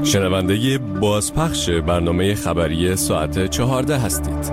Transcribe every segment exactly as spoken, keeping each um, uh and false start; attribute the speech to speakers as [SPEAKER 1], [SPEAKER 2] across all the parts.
[SPEAKER 1] شنونده بازپخش برنامه خبری ساعت چهارده هستید.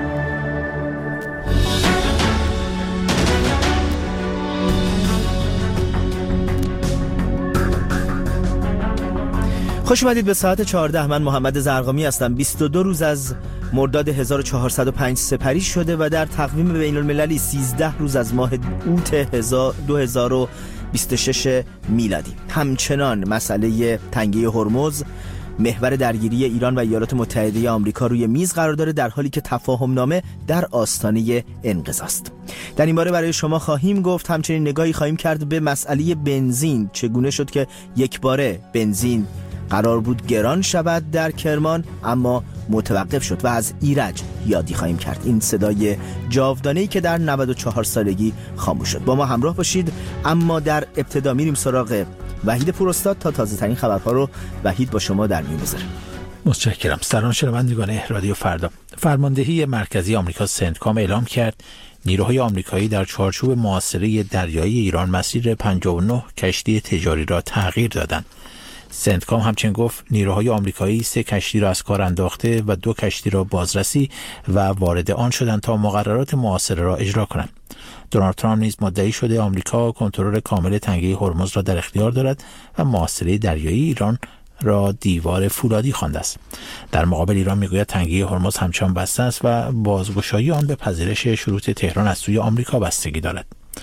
[SPEAKER 2] خوش اومدید به ساعت چهارده. من محمد زرقامی هستم. بیست و دو روز از مرداد هزار و چهارصد و پنج سپری شده و در تقویم بین المللی سیزده روز از ماه اوت دو هزار و بیست و شش میلادی. همچنان مسئله تنگه هرمز محور درگیری ایران و ایالات متحده آمریکا روی میز قرار داره، در حالی که تفاهم نامه در آستانه انقضا است. در این باره برای شما خواهیم گفت. همچنین نگاهی خواهیم کرد به مسئله بنزین. چگونه شد که یک باره بنزین قرار بود گران شود در کرمان اما متوقف شد، و از ایرج یادی خواهیم کرد، این صدای جاودانه‌ای که در نود و چهار سالگی خاموش شد. با ما همراه باشید. اما در ابتدا میریم سراغ وحید پوراستاد تا تازه ترین خبرها رو وحید با شما در میون بذاره.
[SPEAKER 3] متشکرم. سلام شنوندگان رادیو فردا. فرماندهی مرکزی آمریکا سنتکام اعلام کرد نیروهای آمریکایی در چارچوب محاصره دریایی ایران مسیر پنجاه و نه کشتی تجاری را تغییر دادند. سنتکام همچنین گفت نیروهای آمریکایی سه کشتی را از کار انداخته و دو کشتی را بازرسی و وارد آن شدند تا مقررات محاصره را اجرا کنند. دونالد ترامپ نیز مدعی شده آمریکا کنترل کامل تنگه هرمز را در اختیار دارد و محاصره دریایی ایران را دیوار فولادی خوانده است. در مقابل ایران میگوید تنگه هرمز همچنان بسته است و بازگشایی آن به پذیرش شروط تهران از سوی آمریکا بستگی دارد.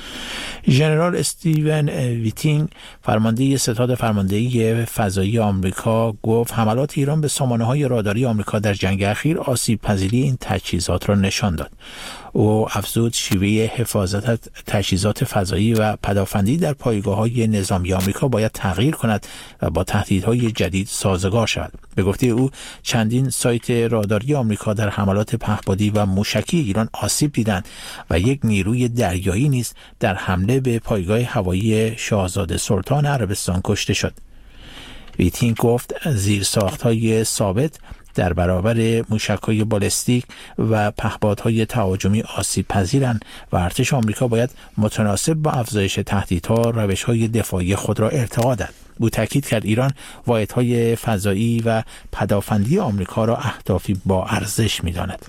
[SPEAKER 3] ژنرال استیون ویتینگ فرمانده ستاد فرماندهی فضایی آمریکا گفت حملات ایران به سامانه‌های راداری آمریکا در جنگ اخیر آسیب پذیری این تجهیزات را نشان داد. او افزود شیوه حفاظت تجهیزات فضایی و پدافندی در پایگاه‌های نظامی آمریکا باید تغییر کند و با تهدیدهای جدید سازگار شود. به گفته او چندین سایت راداری آمریکا در حملات پهپادی و موشکی ایران آسیب دیدند و یک نیروی دریایی نیز در حمله به پایگاه هوایی شاهزاده سلطان عربستان کشته شد. ویتینگ گفت زیرساخت‌های ثابت در برابر موشک‌های بالستیک و پهپادهای تهاجمی آسیب پذیرند و ارتش آمریکا باید متناسب با افزایش تهدیدها روش‌های دفاعی خود را ارتقا دهد. او تاکید کرد ایران واحدهای فضایی و پدافندی آمریکا را اهدافی با ارزش می‌داند.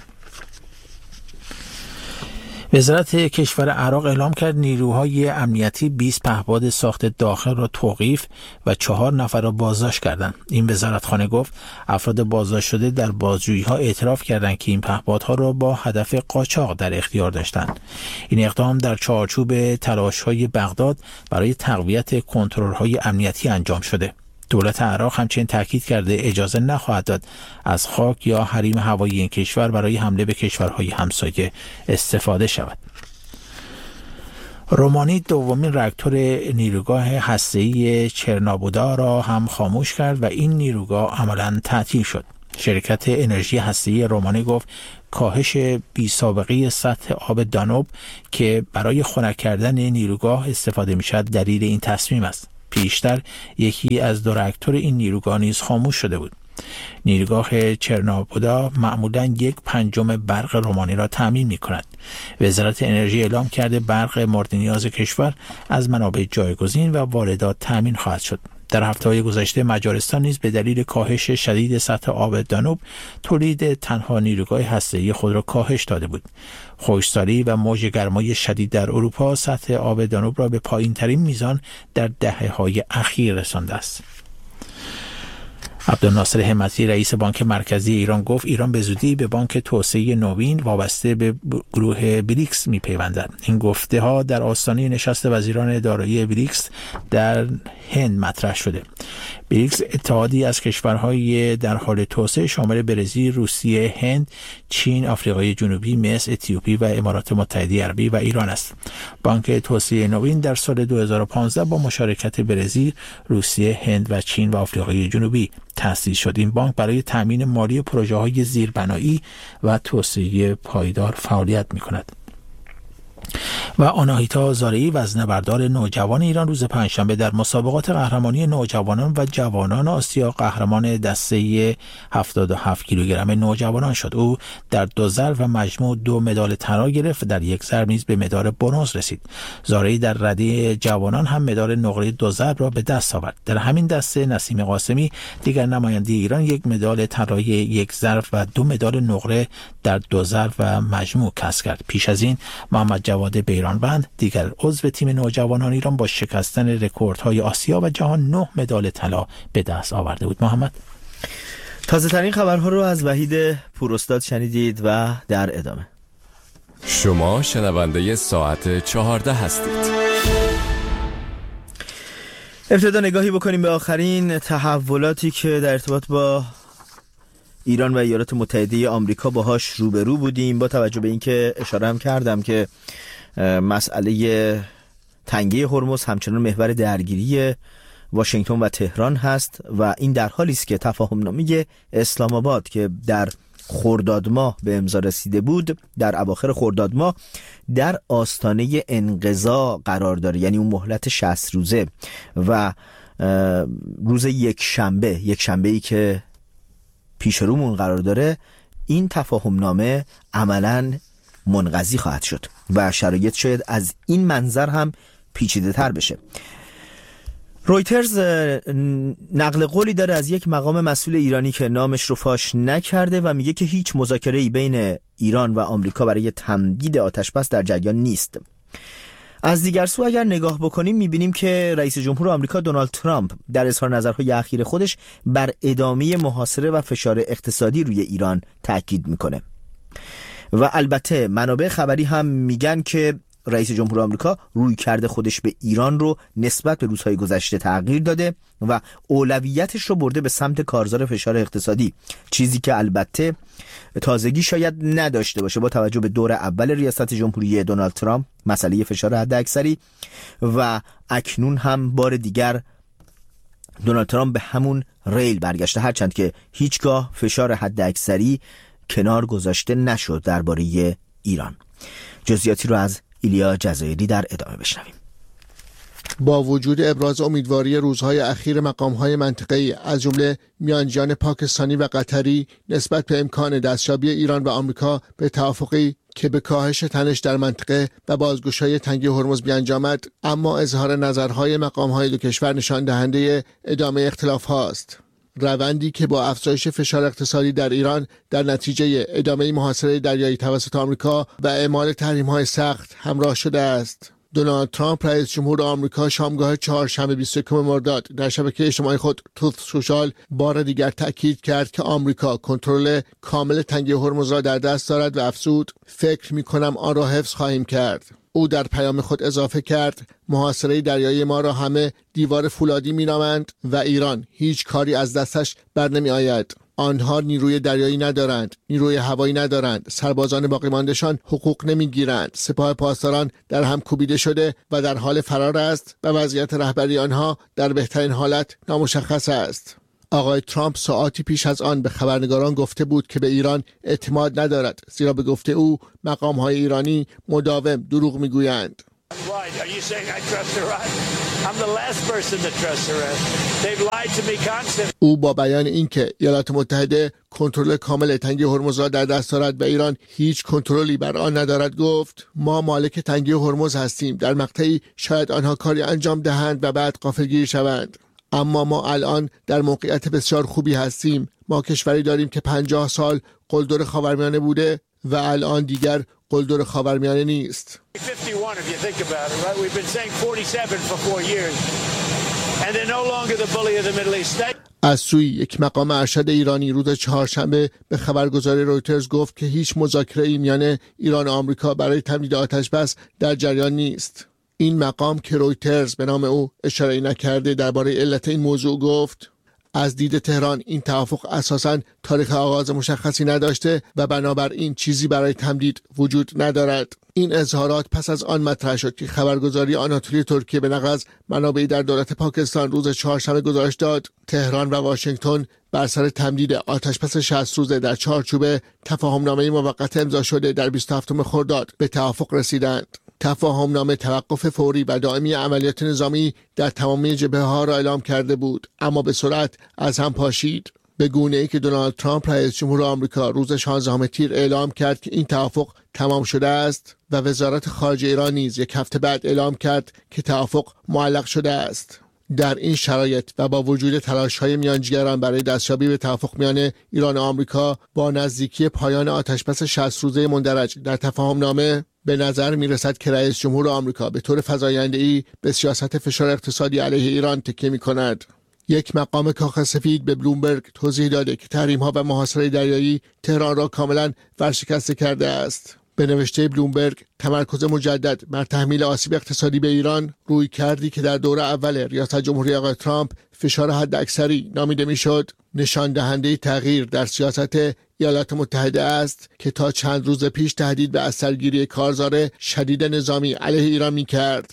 [SPEAKER 3] وزارت کشور عراق اعلام کرد نیروهای امنیتی بیست پهپاد ساخت داخل را توقیف و چهار نفر را بازداشت کردند. این وزارتخانه گفت افراد بازداشت شده در بازجویی‌ها اعتراف کردند که این پهپادها را با هدف قاچاق در اختیار داشتند. این اقدام در چارچوب تلاش‌های بغداد برای تقویت کنترل‌های امنیتی انجام شده. دولت عراق همچنین تاکید کرده اجازه نخواهد داد از خاک یا حریم هوایی این کشور برای حمله به کشورهای همسایه استفاده شود. رومانی دومین راکتور نیروگاه هسته‌ای چرنوبودا را هم خاموش کرد و این نیروگاه عملاً تعطیل شد. شرکت انرژی هسته‌ای رومانی گفت کاهش بی‌سابقه سطح آب دانوب که برای خنک کردن نیروگاه استفاده می‌شود دلیل این تصمیم است. پیشتر یکی از دو راکتور این نیروگاه نیز خاموش شده بود. نیروگاه چرنوبودا معمولاً یک پنجم برق رومانی را تامین می‌کند. وزارت انرژی اعلام کرده برق مورد نیاز کشور از منابع جایگزین و واردات تامین خواهد شد. در هفته‌های گذشته مجارستان نیز به دلیل کاهش شدید سطح آب دانوب تولید تنها نیروگاه هسته‌ای خود را کاهش داده بود. خشکسالی و موج گرمای شدید در اروپا سطح آب دانوب را به پایین‌ترین میزان در دهه‌های اخیر رسانده است. عبدالناصر همتی رئیس بانک مرکزی ایران گفت ایران به زودی به بانک توسعه نوین وابسته به گروه بریکس میپیوندد. این گفته ها در آستانه نشست وزیران دارایی بریکس در هند مطرح شده. بریکس اتحادی از کشورهای در حال توسعه شامل برزیل، روسیه، هند، چین، آفریقای جنوبی، مصر، اتیوپی و امارات متحده عربی و ایران است. بانک توسعه نوین در سال دو هزار و پانزده با مشارکت برزیل، روسیه، هند و چین و آفریقای جنوبی تأسیس شد. این بانک برای تأمین مالی پروژه‌های زیربنایی و توسعه پایدار فعالیت می‌کند. و آناهیتا زارعی وزنه‌بردار نوجوان ایران روز پنجشنبه در مسابقات قهرمانی نوجوانان و جوانان آسیا قهرمان دسته هفتاد و هفت کیلوگرم نوجوانان شد. او در دو ضرب و مجموع دو مدال طلا گرفت و در یک ضرب نیز به مدال برنز رسید. زارعی در رده جوانان هم مدال نقره دو ضرب را به دست آورد. در همین دسته نسیم قاسمی دیگر نماینده ایران یک مدال طلای یک ضرب و دو مدال نقره در دو ضرب و مجموع کسب کرد. پیش از این محمد جواد بیرانوند دیگر عضو تیم نوجوانان ایران با شکستن رکوردهای آسیا و جهان نه مدال طلا به دست آورده بود. محمد،
[SPEAKER 2] تازه ترین خبرها رو از وحید پوراستاد شنیدید و در ادامه
[SPEAKER 1] شما شنونده ساعت چهارده هستید.
[SPEAKER 2] ابتدا نگاهی بکنیم به آخرین تحولاتی که در ارتباط با ایران و ایالات متحده آمریکا باهاش روبرو بودیم، با توجه به اینکه اشاره هم کردم که مسئله تنگه هرمز همچنان محور درگیری واشنگتن و تهران هست و این در حالی است که تفاهم نامه اسلام آباد که در خرداد ماه به امضا رسیده بود در اواخر خرداد ماه در آستانه انقضا قرار داره، یعنی اون مهلت شصت روزه و روز یک شنبه یک شنبه ای که پیش رومون قرار داره این تفاهم نامه عملاً منقضی خواهد شد و شرایط شاید از این منظر هم پیچیده تر بشه. رویترز نقل قولی داره از یک مقام مسئول ایرانی که نامش رو فاش نکرده و میگه که هیچ مذاکره‌ای بین ایران و آمریکا برای تمدید آتش‌بس در جریان نیست. از دیگر سو اگر نگاه بکنیم میبینیم که رئیس جمهور آمریکا دونالد ترامپ در اظهار نظرهای اخیر خودش بر ادامه محاصره و فشار اقتصادی روی ایران تاکید میکنه و البته منابع خبری هم میگن که رئیس جمهور آمریکا روی کرده خودش به ایران رو نسبت به روزهای گذشته تغییر داده و اولویتش رو برده به سمت کارزار فشار اقتصادی، چیزی که البته تازگی شاید نداشته باشه با توجه به دور اول ریاست جمهوری دونالد ترامپ، مسئله فشار حداکثری، و اکنون هم بار دیگر دونالد ترامپ به همون ریل برگشته، هرچند که هیچگاه فشار حداکثری کنار گذاشته نشد درباره ایران. جزئیاتی رو از ایلیا جزایری در ادامه بشنویم.
[SPEAKER 4] با وجود ابراز امیدواری روزهای اخیر مقام‌های منطقه‌ای از جمله میانجیان پاکستانی و قطری نسبت به امکان دستیابی ایران و آمریکا به توافقی که به کاهش تنش در منطقه و بازگشایی تنگه هرمز بیانجامد، اما اظهار نظرهای مقام‌های دو کشور نشان دهنده ادامه اختلاف‌هاست. روندی که با افزایش فشار اقتصادی در ایران در نتیجه ادامه محاصره دریایی توسط آمریکا و اعمال تحریم‌های سخت همراه شده است. دونالد ترامپ رئیس جمهور آمریکا شامگاه چهارشنبه بیست و یکم مرداد در شبکه اجتماعی خود تروت سوشال بار دیگر تأکید کرد که آمریکا کنترل کامل تنگه هرمز را در دست دارد و افزود فکر می‌کنم آن را حفظ خواهیم کرد. او در پیام خود اضافه کرد محاصره دریایی ما را همه دیوار فولادی می‌نامند و ایران هیچ کاری از دستش بر نمی آید. آنها نیروی دریایی ندارند، نیروی هوایی ندارند، سربازان باقی مانده‌شان حقوق نمیگیرند، سپاه پاسداران در هم کوبیده شده و در حال فرار است و وضعیت رهبری آنها در بهترین حالت نامشخص است. آقای ترامپ ساعاتی پیش از آن به خبرنگاران گفته بود که به ایران اعتماد ندارد، زیرا به گفته او مقام‌های ایرانی مداوم دروغ میگویند. او با بیان اینکه ایالات متحده کنترل کامل تنگه هرمز را در دست دارد و ایران هیچ کنترلی بر آن ندارد گفت ما مالک تنگه هرمز هستیم، در مقطعی شاید آنها کاری انجام دهند و بعد غافلگیر شوند، اما ما الان در موقعیت بسیار خوبی هستیم. ما کشوری داریم که پنجاه سال قلدر خاورمیانه بوده و الان دیگر قلدر خاورمیانه نیست. از سوی یک مقام ارشد ایرانی روز چهارشنبه به خبرگزاری رویترز گفت که هیچ مذاکره‌ای میان ایران و آمریکا برای تمدید آتش‌بس در جریان نیست. این مقام که رویترز به نام او اشاره نکرده درباره علت این موضوع گفت از دید تهران این توافق اساساً تاریخ آغاز مشخصی نداشته و بنابراین چیزی برای تمدید وجود ندارد. این اظهارات پس از آن مطرح شد که خبرگزاری آناتولی ترکیه به نقل از منابعی در دولت پاکستان روز چهارشنبه گزارش داد تهران و واشنگتن بر سر تمدید آتش‌بس شصت روزه در چارچوب تفاهم‌نامه موقت امضا شده در بیست و هفتم خرداد به توافق رسیدند. تفاهمنامه توقف فوری و دائمی عملیات نظامی در تمامی جبهه‌ها را اعلام کرده بود، اما به سرعت از هم پاشید، به گونه‌ای که دونالد ترامپ رئیس جمهور آمریکا روز شانزدهم تیر اعلام کرد که این توافق تمام شده است و وزارت خارجه ایران نیز یک هفته بعد اعلام کرد که توافق معلق شده است. در این شرایط و با وجود تلاش‌های میانجیگران برای دستیابی به توافق میان ایران و آمریکا، با نزدیکی پایان آتشبس شصت روزه مندرج در تفاهمنامه، به نظر می‌رسد که رئیس جمهور آمریکا به طور فزاینده‌ای به سیاست فشار اقتصادی علیه ایران تکیه می‌کند. یک مقام کاخ سفید به بلومبرگ توضیح داده که تحریم‌ها و محاصره دریایی تهران را کاملاً ورشکسته کرده است. به نوشته بلومبرگ، تمرکز مجدد بر تحمیل آسیب اقتصادی به ایران، روی کردی که در دوره اول ریاست جمهوری آقای ترامپ فشار حداکثری نامیده میشد، نشان دهنده تغییر در سیاست ایالات متحده است که تا چند روز پیش تهدید به اثرگیری کارزار شدید نظامی علیه ایران می‌کرد.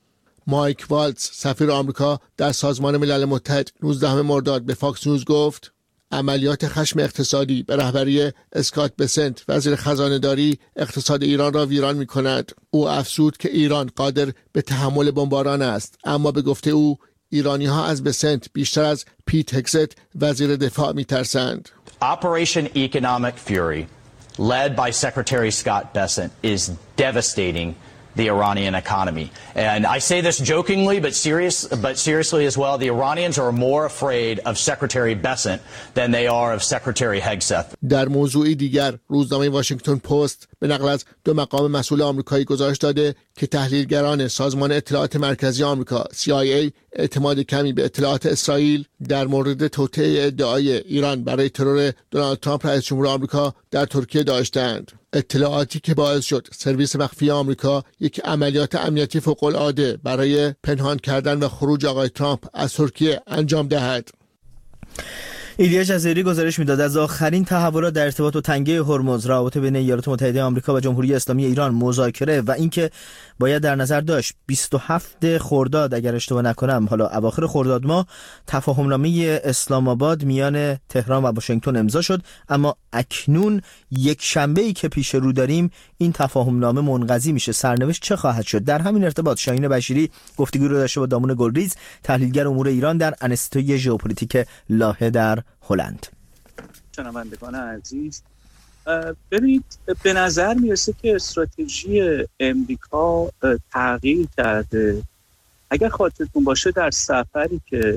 [SPEAKER 4] مایک والتز، سفیر آمریکا در سازمان ملل متحد، نوزدهم مرداد به فاکس نیوز گفت عملیات خشم اقتصادی به رهبری اسکات بسنت، وزیر خزانه‌داری، اقتصاد ایران را ویران می‌کند. او افزود که ایران قادر به تحمل بمباران است، اما به گفته او ایرانی‌ها از بسنت بیشتر از پیت هگست وزیر دفاع می‌ترسند.
[SPEAKER 5] Operation Economic Fury, led by Secretary Scott Bessent, is devastating the Iranian economy. And I say this jokingly, but serious, but seriously as well. The Iranians are more afraid of Secretary Bessent than they are of Secretary Hegseth.
[SPEAKER 4] در موضوعی دیگر، روزنامه واشنگتن پست به نقل از دو مقام مسئول آمریکایی گزارش داده که تحلیلگران سازمان اطلاعات مرکزی آمریکا سی آی ای اعتماد کمی به اطلاعات اسرائیل در مورد توطئه ادعای ایران برای ترور دونالد ترامپ رئیس جمهور آمریکا در ترکیه داشتند. اطلاعاتی که باعث شد سرویس مخفی آمریکا یک عملیات امنیتی فوق‌العاده برای پنهان کردن و خروج آقای ترامپ از ترکیه انجام دهد.
[SPEAKER 2] ایلیا جزیری گزارش میداد از آخرین تحولات در ارتباط با تنگه هرمز، رابطه بین ایالات متحده آمریکا و جمهوری اسلامی ایران، مذاکره و اینکه باید در نظر داشت بیست و هفتم خرداد اگر اشتباه نکنم، حالا اواخر خرداد ماه، تفاهمنامه اسلام آباد میان تهران و واشنگتن امضا شد، اما اکنون یک شنبه‌ای که پیش رو داریم این تفاهمنامه منقضی میشه. سرنوشت چه خواهد شد؟ در همین ارتباط شاهین بشیری گفتگو رو داشته با دامون گلریز، تحلیلگر امور ایران در انستیتوی ژئوپلیتیک لاهه در هلند.
[SPEAKER 6] شنوندگان عزیز، ببینید به نظر میرسه که استراتژی امریکا تغییر کرده. اگر خاطرتون باشه در سفری که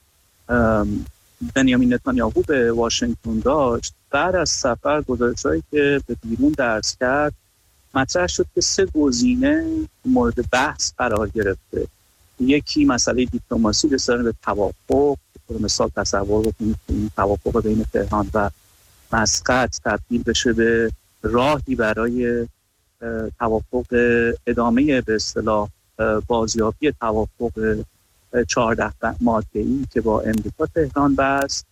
[SPEAKER 6] بنیامین نتانیاهو به واشنگتن داشت، بعد از سفر گزارش‌هایی که به بیرون درس کرد مطرح شد که سه گزینه مورد بحث قرار گرفته. یکی مسئله دیپلماسی، رسیدن به توافق. به مثال تصور بکنید که این توافق بین تهران و مسقط تبدیل بشه به راهی برای توافق ادامه به اصطلاح بازیابی توافق چهارده ماده‌ای که با امریکا تهران بست.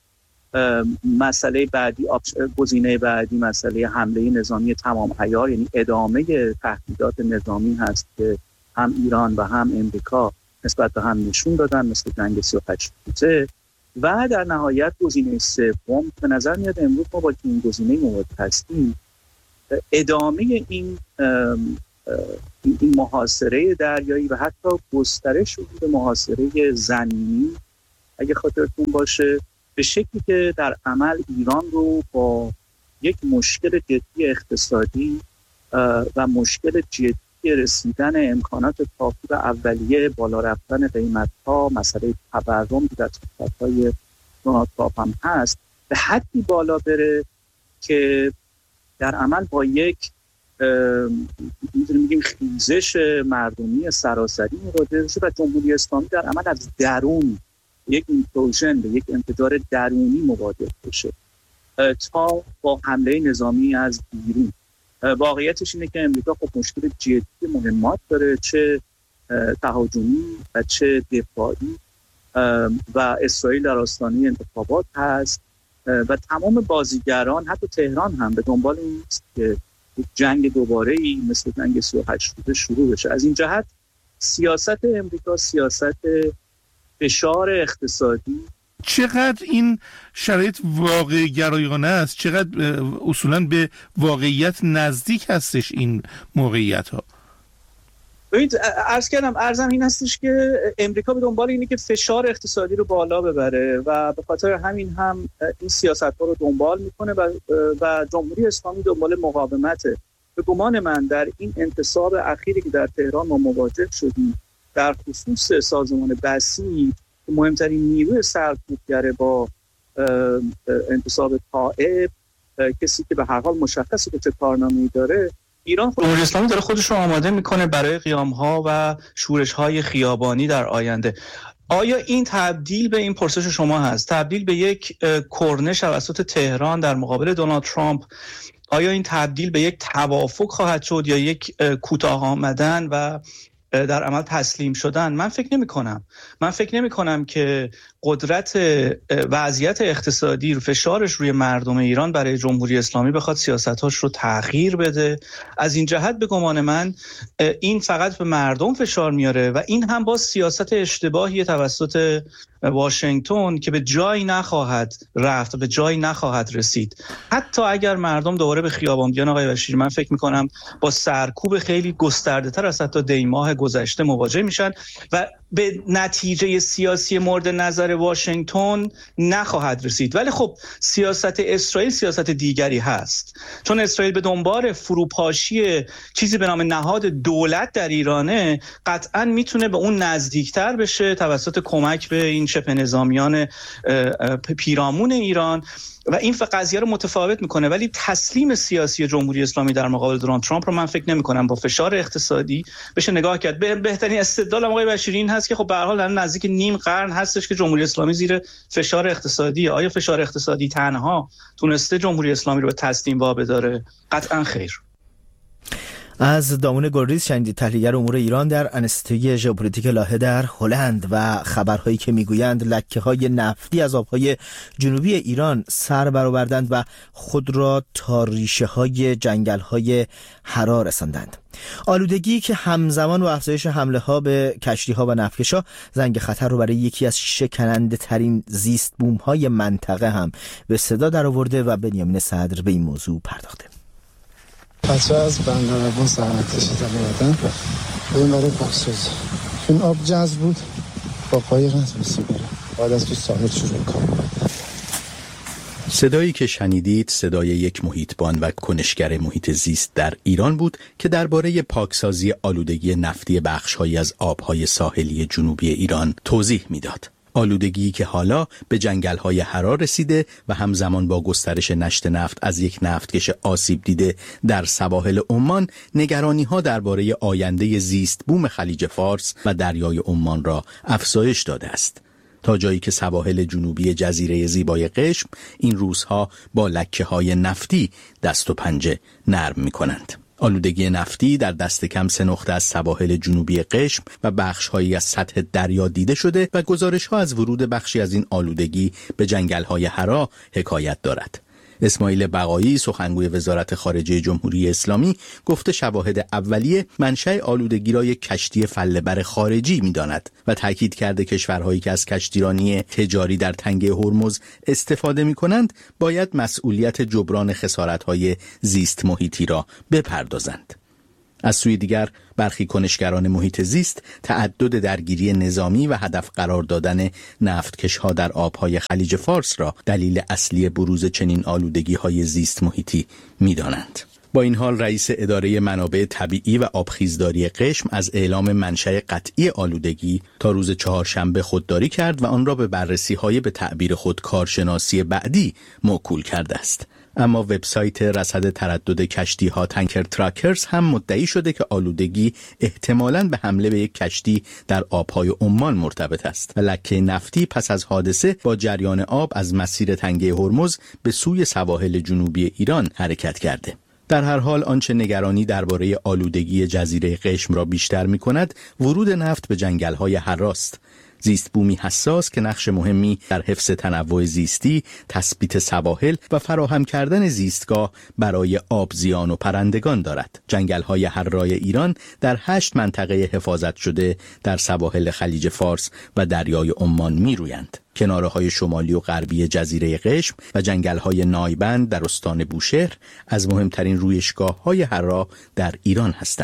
[SPEAKER 6] مسئله بعدی، گزینه بعدی مسئله حمله نظامی تمام عیار، یعنی ادامه تهدیدات نظامی هست که هم ایران و هم امریکا نسبت به هم نشون دادن، مثل جنگ سی و هشت روزه. و در نهایت گزینه سوم به نظر میاد امروز ما با این گزینه مواجه هستیم، ادامه این این محاصره دریایی و حتی گسترش به محاصره زمینی، اگه خاطرتون باشه، به شکلی که در عمل ایران رو با یک مشکل جدی اقتصادی و مشکل جدی رسیدن امکانات کافی و اولیه، بالا رفتن قیمت‌ها، مسئله تورم که در صحبت‌های دونالد ترامپ هم هست، به حدی بالا بره که در عمل با یک می‌تونیم بگیم خیزش مردمی سراسری مواجه بشه و جمهوری اسلامی در عمل از درون یک ایمپلوژن، به یک انفجار درونی مواجه بشه تا با حمله نظامی از بیرون. واقعیتش اینه که امریکا خب مشکل جدی مهمات داره، چه تهاجمی و چه دفاعی، و اسرائیل در آستانه انتخابات هست و تمام بازیگران حتی تهران هم به دنبال این است که یک جنگ دوباره‌ای مثل جنگ سی و هشت روزه شروع بشه. از این جهت سیاست امریکا سیاست فشار اقتصادی.
[SPEAKER 7] چقدر این شرایط واقع گرایانه است، چقدر اصولاً به واقعیت نزدیک هستش این موقعیت ها؟
[SPEAKER 6] ببینید عرض کردم ارزم این هستش که امریکا به دنبال اینه که فشار اقتصادی رو بالا ببره و به خاطر همین هم این سیاست‌ها رو دنبال میکنه و و جمهوری اسلامی دنبال مقاومته. به گمان من در این انتصاب اخیری که در تهران ما مواجه شدیم در خصوص سازمان بسیج که مهمترین نیروی سرکوبگر با انتصاب طائف، کسی که به هر حال مشخصه که چه کارنامه‌ای داره، ایران
[SPEAKER 8] جمهوری اسلامی داره خودش رو آماده میکنه برای قیام‌ها و شورش‌های خیابانی در آینده. آیا این تبدیل به این پرسش شما هست، تبدیل به یک کرنش توسط تهران در مقابل دونالد ترامپ، آیا این تبدیل به یک توافق خواهد شد یا یک کوتاه آمدن و در عمل تسلیم شدن؟ من فکر نمی کنم. من فکر نمی کنم که قدرت وضعیت اقتصادی، فشارش روی مردم ایران برای جمهوری اسلامی بخواد سیاستاش رو تغییر بده. از این جهت به گمان من این فقط به مردم فشار میاره و این هم با سیاست اشتباهی توسط واشنگتن که به جایی نخواهد رفت، به جایی نخواهد رسید. حتی اگر مردم دوباره به خیابان بیان آقای بشیر، من فکر میکنم با سرکوب خیلی گسترده تر از حتی دی ماه گذشته مواجه میشن و به نتیجه سیاسی مورد نظر واشنگتن نخواهد رسید. ولی خب سیاست اسرائیل سیاست دیگری هست، چون اسرائیل به دنبال فروپاشی چیزی به نام نهاد دولت در ایرانه، قطعا میتونه به اون نزدیکتر بشه توسط کمک به این شبه نظامیان پیرامون ایران و این قضیه رو متفاوت میکنه. ولی تسلیم سیاسی جمهوری اسلامی در مقابل دونالد ترامپ رو من فکر نمیکنم با فشار اقتصادی بشه نگاه کرد. به بهترین استدلال آقای بشیری این هست که خب به هر حال الان نزدیک نیم قرن هستش که جمهوری اسلامی زیر فشار اقتصادی. آیا فشار اقتصادی تنها تونسته جمهوری اسلامی رو به تسلیم وابداره؟ قطعا خیر.
[SPEAKER 2] از دامون گلریز شنیدید، تحلیلگر امور ایران در انستیتوی ژئوپلیتیک لاهه در هلند، و خبرهایی که میگویند لکه‌های نفتی از آبهای جنوبی ایران سر برآوردند و خود را تا ریشه‌های جنگل‌های حرا رساندند. آلودگی که همزمان با افزایش حمله ها به کشتی ها و نفتکش‌ها زنگ خطر رو برای یکی از شکننده ترین زیست بوم های منطقه هم به صدا درآورده و بنیامین صدر به این موضوع پرداخته.
[SPEAKER 9] بچه از بندرابون زحمت کشیدن اومدن بریم برای پاکسازی. این آب جذب بود با قایق نتونستی بره، بعد از تو ساحل شروع کار.
[SPEAKER 3] صدایی که شنیدید صدای یک محیطبان و کنشگر محیط زیست در ایران بود که درباره پاکسازی آلودگی نفتی بخش‌هایی از آب‌های ساحلی جنوبی ایران توضیح میداد. آلودگی که حالا به جنگل‌های حرا رسیده و همزمان با گسترش نشت نفت از یک نفتکش آسیب دیده در سواحل عمان، نگرانی‌ها درباره آینده زیست بوم خلیج فارس و دریای عمان را افزایش داده است، تا جایی که سواحل جنوبی جزیره زیبای قشم این روزها با لکه‌های نفتی دست و پنجه نرم می‌کنند. آلودگی نفتی در دست کم سه نقطه از سواحل جنوبی قشم و بخش‌هایی از سطح دریا دیده شده و گزارش‌ها از ورود بخشی از این آلودگی به جنگل‌های حرا حکایت دارد. اسماعیل بقایی، سخنگوی وزارت خارجه جمهوری اسلامی، گفته شواهد اولیه منشأ آلودگی را یک کشتی فله‌بر خارجی می‌داند و تاکید کرده کشورهایی که از کشتیرانی تجاری در تنگه هرمز استفاده می‌کنند باید مسئولیت جبران خسارت‌های زیست محیطی را بپردازند. از سوی دیگر برخی کنشگران محیط زیست تعدد درگیری نظامی و هدف قرار دادن نفتکش‌ها در آبهای خلیج فارس را دلیل اصلی بروز چنین آلودگی‌های زیست محیطی می‌دانند. با این حال رئیس اداره منابع طبیعی و آبخیزداری قشم از اعلام منشأ قطعی آلودگی تا روز چهارشنبه خودداری کرد و آن را به بررسی‌های به تعبیر خود کارشناسی بعدی موکول کرده است. اما وبسایت رصد تردد کشتی‌ها تانکر تراکرز هم مدعی شده که آلودگی احتمالاً به حمله به یک کشتی در آبهای عمان مرتبط است و لکه نفتی پس از حادثه با جریان آب از مسیر تنگه هرمز به سوی سواحل جنوبی ایران حرکت کرده. در هر حال آنچه نگرانی درباره آلودگی جزیره قشم را بیشتر می‌کند ورود نفت به جنگل‌های حراست. زیست بومی حساس که نقش مهمی در حفظ تنوع زیستی، تثبیت سواحل و فراهم کردن زیستگاه برای آبزیان و پرندگان دارد. جنگل‌های حرای ایران در هشت منطقه حفاظت شده در سواحل خلیج فارس و دریای عمان می‌رویند. کناره‌های شمالی و غربی جزیره قشم و جنگل‌های نایبند در استان بوشهر از مهمترین رویشگاه‌های حرا در ایران هستند.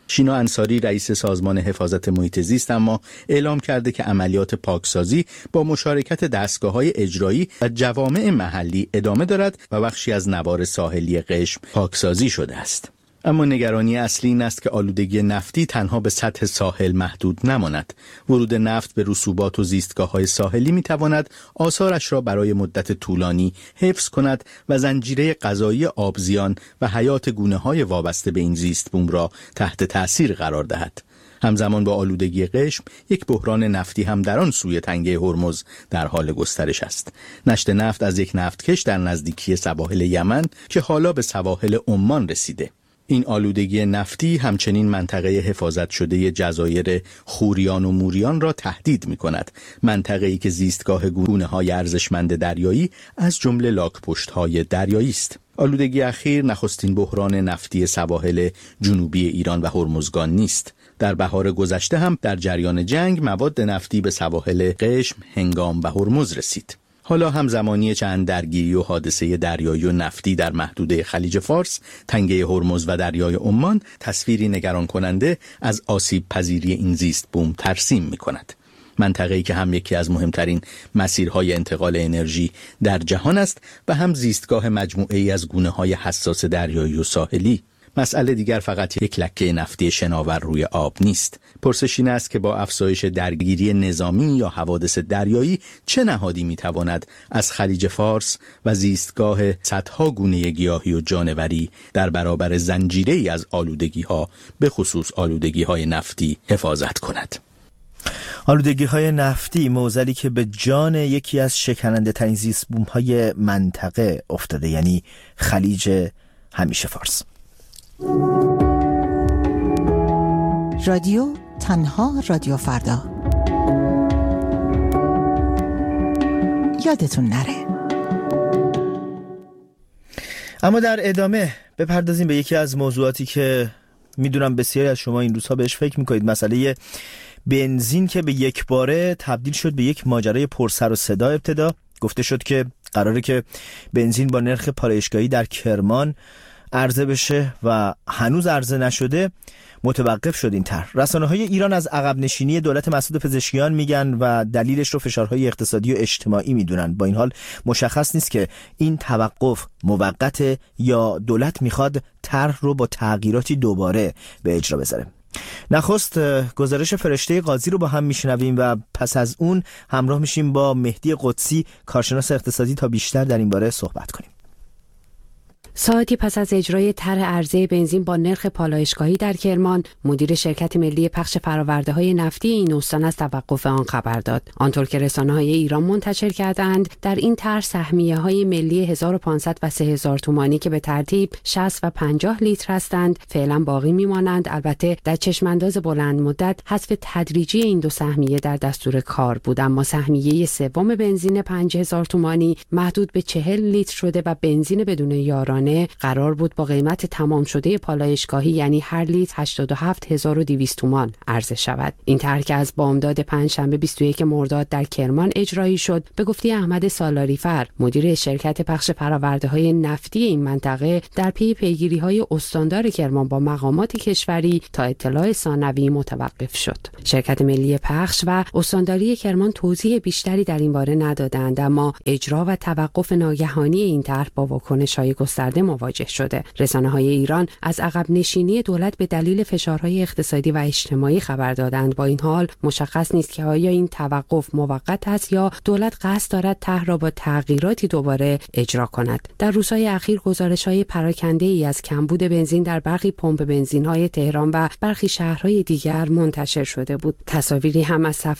[SPEAKER 3] شینا انصاری رئیس سازمان حفاظت محیط زیست اما اعلام کرده که عملیات پاکسازی با مشارکت دستگاه‌های اجرایی و جوامع محلی ادامه دارد و بخشی از نوار ساحلی قشم پاکسازی شده است. اما نگرانی اصلی این است که آلودگی نفتی تنها به سطح ساحل محدود نماند. ورود نفت به رسوبات و زیستگاه‌های ساحلی می‌تواند آثارش را برای مدت طولانی حفظ کند و زنجیره غذایی آبزیان و حیات گونه‌های وابسته به این زیست بوم را تحت تأثیر قرار دهد. همزمان با آلودگی قشم، یک بحران نفتی هم در آن سوی تنگه هرمز در حال گسترش است. نشت نفت از یک نفتکش در نزدیکی سواحل یمن که حالا به سواحل عمان رسیده. این آلودگی نفتی همچنین منطقه حفاظت شده جزایر خوریان و موریان را تهدید می کند. منطقه‌ای که زیستگاه گونه‌های ارزشمند دریایی از جمله لاک‌پشت‌های دریایی است. آلودگی اخیر نخستین بحران نفتی سواحل جنوبی ایران و هرمزگان نیست. در بهار گذشته هم در جریان جنگ مواد نفتی به سواحل قشم، هنگام و هرمز رسید. حالا هم زمانی چند درگیری و حادثه دریایی و نفتی در محدوده خلیج فارس، تنگه هرمز و دریای عمان تصویری نگران کننده از آسیب پذیری این زیست بوم ترسیم می کند. منطقه‌ای که هم یکی از مهمترین مسیرهای انتقال انرژی در جهان است و هم زیستگاه مجموعه‌ای از گونه‌های حساس دریایی و ساحلی. مسئله دیگر فقط یک لکه نفتی شناور روی آب نیست. پرسش این است که با افزایش درگیری نظامی یا حوادث دریایی چه نهادی میتواند از خلیج فارس و زیستگاه صدها گونه گیاهی و جانوری در برابر زنجیره‌ای از آلودگی‌ها به خصوص آلودگی‌های نفتی حفاظت کند.
[SPEAKER 2] آلودگی‌های نفتی معضلی که به جان یکی از شکننده ترین زیست بوم‌های منطقه افتاده، یعنی خلیج همیشه فارس.
[SPEAKER 10] رادیو تنها رادیو فردا. یادتون نره.
[SPEAKER 2] اما در ادامه بپردازیم به یکی از موضوعاتی که میدونم بسیاری از شما این روزها بهش فکر میکنید، مسئله بنزین که به یک باره تبدیل شد به یک ماجرای پرسر و صدا. ابتدا گفته شد که قراره که بنزین با نرخ پالایشگاهی در کرمان عرضه بشه و هنوز عرضه نشده. متوقف شد این طرح. رسانه‌های ایران از عقب نشینی دولت مسعود پزشکیان میگن و دلیلش رو فشارهای اقتصادی و اجتماعی میدونن. با این حال مشخص نیست که این توقف موقته یا دولت میخواد طرح رو با تغییراتی دوباره به اجرا بذاره. نخست گزارش فرشته قاضی رو با هم میشنویم و پس از اون همراه میشیم با مهدی قدسی، کارشناس اقتصادی، تا بیشتر در این باره صحبت کنیم.
[SPEAKER 11] ساعتی پس از اجرای طرح عرضه بنزین با نرخ پالایشگاهی در کرمان، مدیر شرکت ملی پخش فرآورده‌های نفتی این استان از توقف آن خبر داد. آنطور که رسانه‌های ایران منتشر کردند، در این طرح سهمیه‌های ملی هزار و پانصد و سه هزار تومانی که به ترتیب شصت و پنجاه لیتر هستند فعلا باقی میمانند. البته در چشمانداز بلند مدت حذف تدریجی این دو سهمیه در دستور کار بود، اما سهمیه سوم بنزین پنج هزار تومانی محدود به چهل لیتر شده و بنزین بدون یارانه قرار بود با قیمت تمام شده پالایشگاهی یعنی هر لیتر هشتاد و هفت هزار و دویست تومان عرضه شود. این طرح که از بامداد پنجشنبه بیست و یک مرداد در کرمان اجرایی شد، به گفته احمد سالاری‌فر، مدیر شرکت پخش فرآورده‌های نفتی این منطقه، در پی پیگیری‌های استاندار کرمان با مقامات کشوری تا اطلاع ثانوی متوقف شد. شرکت ملی پخش و استانداری کرمان توضیح بیشتری در این باره ندادند، اما اجرا و توقف ناگهانی این طرح با واکنش‌های گسترده مواجه شده. رسانه‌های ایران از عقب نشینی دولت به دلیل فشارهای اقتصادی و اجتماعی خبر دادند. با این حال مشخص نیست که آیا این توقف موقت است یا دولت قصد دارد طرح را با تغییراتی دوباره اجرا کند. در روزهای اخیر گزارش‌های پراکنده‌ای از کمبود بنزین در برخی پمپ بنزین‌های تهران و برخی شهرهای دیگر منتشر شده بود. تصاویری هم از